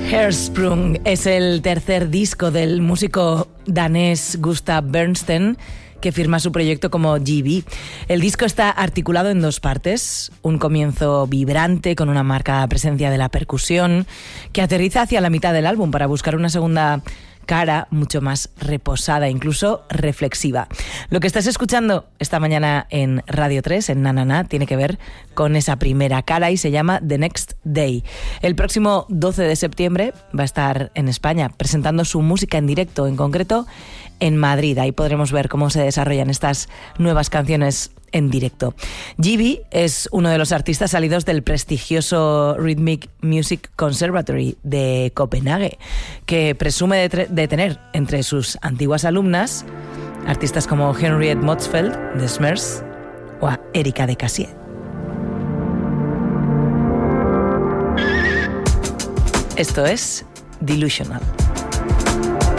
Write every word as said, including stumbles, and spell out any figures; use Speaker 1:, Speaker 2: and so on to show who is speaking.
Speaker 1: Hersprung es el tercer disco del músico danés Gustav Bernsten, que firma su proyecto como G B. El disco está articulado en dos partes, un comienzo vibrante con una marcada presencia de la percusión, que aterriza hacia la mitad del álbum para buscar una segunda cara mucho más reposada, incluso reflexiva. Lo que estás escuchando esta mañana en Radio tres, en Na Na Na, tiene que ver con esa primera cara y se llama The Next Day. El próximo doce de septiembre va a estar en España presentando su música en directo, en concreto en Madrid. Ahí podremos ver cómo se desarrollan estas nuevas canciones en directo. G B es uno de los artistas salidos del prestigioso Rhythmic Music Conservatory de Copenhague, que presume de, tre- de tener entre sus antiguas alumnas artistas como Henriette Motzfeldt de Smers o a Erika de Cassier. Esto es Delusional.